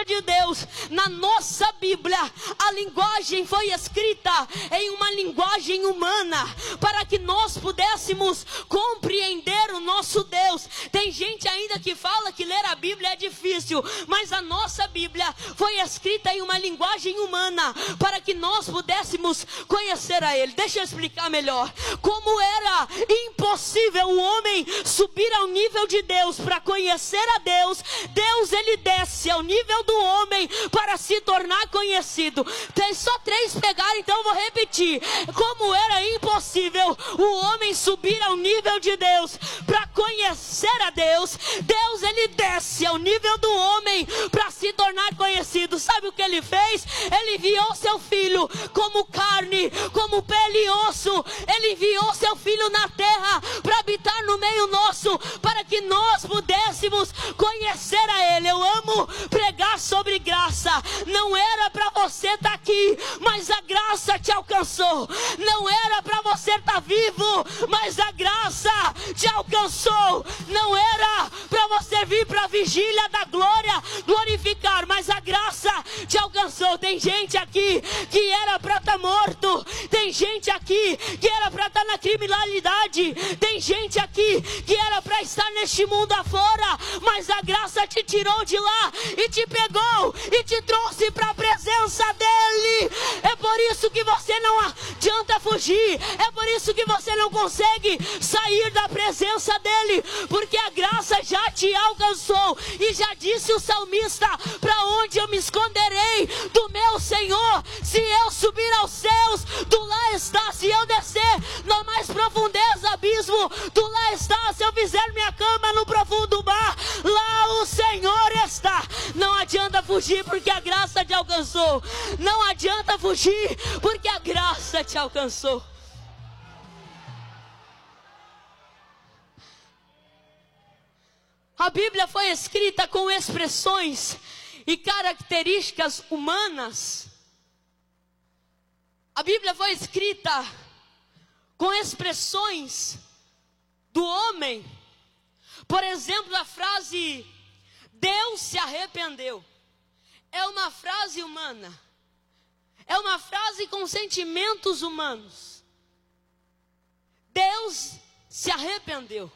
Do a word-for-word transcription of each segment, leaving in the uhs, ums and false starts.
de Deus, na nossa Bíblia, a linguagem foi escrita em uma linguagem humana, para que nós pudéssemos compreender o nosso Deus. Tem gente ainda que fala que ler a Bíblia é difícil, mas a nossa Bíblia foi escrita em uma linguagem humana, para que nós pudéssemos conhecer a Ele. Deixa eu explicar melhor. Como era impossível o homem subir ao nível de Deus para conhecer a Deus, Deus ele desce ao nível do homem para se tornar conhecido. Tem só três pegaram, então eu vou repetir. Como era impossível o homem subir ao nível de Deus para conhecer a Deus, Deus ele desce ao nível do homem para se tornar conhecido. Sabe o que ele fez? Ele enviou seu filho como carne, como pele e osso. Ele enviou seu filho na terra para habitar no meio nosso, para que nós pudéssemos conhecer a Ele. Eu amo pregar sobre graça. Não era para você estar aqui, mas a graça te alcançou. Não era para você estar vivo, mas a graça te alcançou. Não era para você vir para a vigília da glória glorificar, mas a graça te alcançou. Tem gente aqui que era para estar morto. Tem gente aqui que era para estar na criminalidade. Tem gente aqui que era para estar neste mundo afora, mas a graça te tirou de lá e te pegou e te trouxe para a presença dele. É por isso que você não adianta fugir. É por isso que você não consegue sair da presença dele, porque a graça já te alcançou. E já disse o salmista: para onde eu me esconderei do meu Senhor? Se eu subir aos céus, tu lá está. Se eu descer na mais profundeza abismo, tu lá está. Se eu fizer minha cama no profundo mar, lá o Senhor está. Não adianta fugir, porque a graça te alcançou. Não adianta fugir, porque a graça te alcançou. A Bíblia foi escrita com expressões e características humanas. A Bíblia foi escrita com expressões do homem. Por exemplo, a frase Deus se arrependeu é uma frase humana. É uma frase com sentimentos humanos. Deus se arrependeu.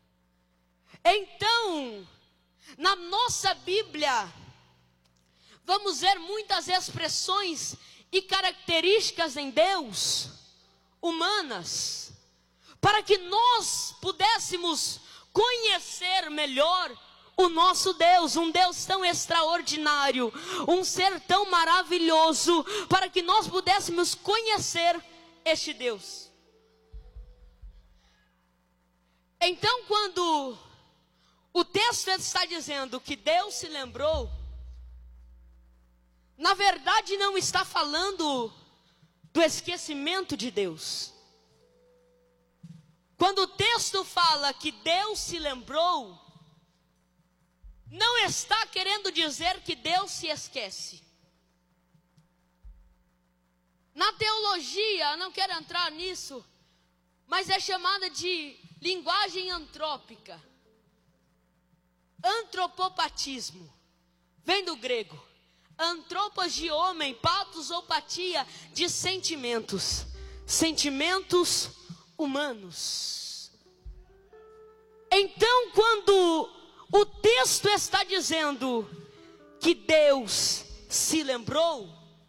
Então, na nossa Bíblia, vamos ver muitas expressões e características em Deus, humanas, para que nós pudéssemos conhecer melhor o nosso Deus, um Deus tão extraordinário, um ser tão maravilhoso, para que nós pudéssemos conhecer este Deus. Então, quando o texto está dizendo que Deus se lembrou, na verdade não está falando do esquecimento de Deus. Quando o texto fala que Deus se lembrou, não está querendo dizer que Deus se esquece. Na teologia, não quero entrar nisso, mas é chamada de linguagem antrópica. Antropopatismo, vem do grego. Antropos de homem, patos ou patia de sentimentos. Sentimentos humanos. Então, quando o texto está dizendo que Deus se lembrou,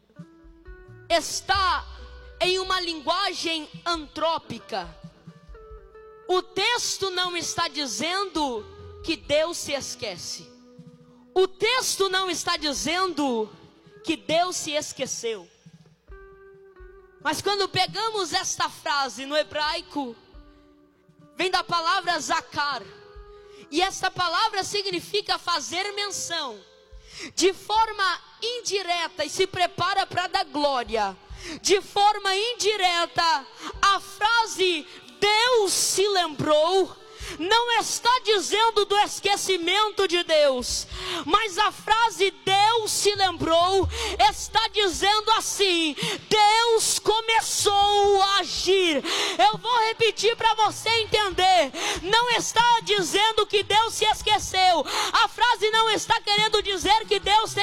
está em uma linguagem antrópica. O texto não está dizendo que Deus se esquece. O texto não está dizendo que Deus se esqueceu. Mas quando pegamos esta frase no hebraico, vem da palavra zakar. E esta palavra significa fazer menção. De forma indireta, e se prepara para dar glória. De forma indireta, a frase Deus se lembrou não está dizendo do esquecimento de Deus, mas a frase Deus se lembrou está dizendo assim: Deus começou a agir. Eu vou repetir para você entender. Não está dizendo que Deus se esqueceu. A frase não está querendo dizer que Deus